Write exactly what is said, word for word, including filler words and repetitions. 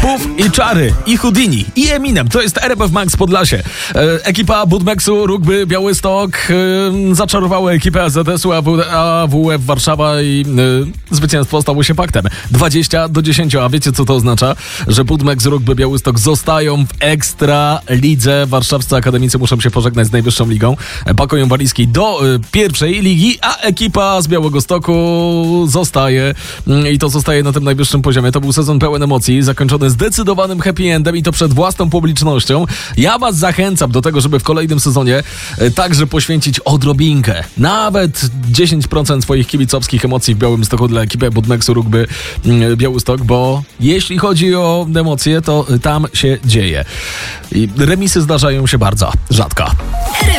Puff i Czary, i Houdini, i Eminem. To jest R F F Max Podlasie. E, ekipa Budmexu Rugby Białystok e, zaczarowała ekipę A Z S-u A W F Warszawa i e, zwycięstwo stało się faktem. dwadzieścia do dziesięciu. A wiecie, co to oznacza? Że Budmex Rugby Białystok zostają w Ekstra Lidze. Warszawscy akademicy muszą się pożegnać z najwyższą ligą. Pakują walizki do e, pierwszej ligi, a ekipa z Białegostoku zostaje i to zostaje na tym najwyższym poziomie. To był sezon pełen emocji, zakończony zdecydowanym happy endem i to przed własną publicznością. Ja was zachęcam do tego, żeby w kolejnym sezonie e, także poświęcić odrobinkę, nawet dziesięć procent swoich kibicowskich emocji w Białymstoku dla ekipy Budmexu Rugby mm, Białystok, bo jeśli chodzi o emocje, to tam się dzieje. I remisy zdarzają się bardzo rzadko.